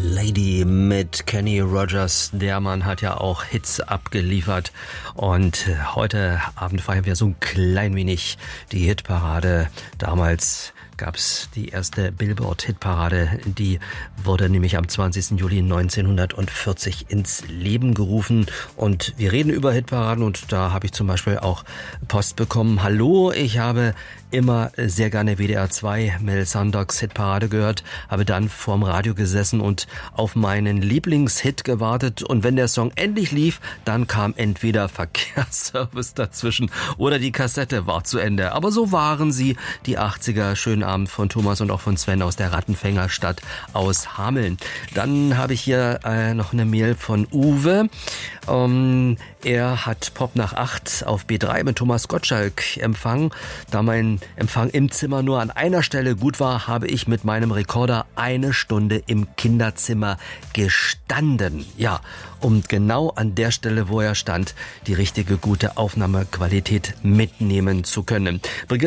Lady mit Kenny Rogers. Der Mann hat ja auch Hits abgeliefert. Und heute Abend feiern wir so ein klein wenig die Hitparade. Damals gab's die erste Billboard-Hitparade. Die wurde nämlich am 20. Juli 1940 ins Leben gerufen. Und wir reden über Hitparaden und da habe ich zum Beispiel auch Post bekommen. Hallo, ich habe immer sehr gerne WDR 2 Mel Sandocks Hitparade gehört, habe dann vorm Radio gesessen und auf meinen Lieblingshit gewartet und wenn der Song endlich lief, dann kam entweder Verkehrsservice dazwischen oder die Kassette war zu Ende. Aber so waren sie, die 80er. Schönen Abend von Thomas und auch von Sven aus der Rattenfängerstadt aus Hameln. Dann habe ich hier noch eine Mail von Uwe. Er hat Pop nach 8 auf B3 mit Thomas Gottschalk empfangen. Da mein Empfang im Zimmer nur an einer Stelle gut war, habe ich mit meinem Rekorder 1 Stunde im Kinderzimmer gestanden. Ja, um genau an der Stelle, wo er stand, die richtige gute Aufnahmequalität mitnehmen zu können.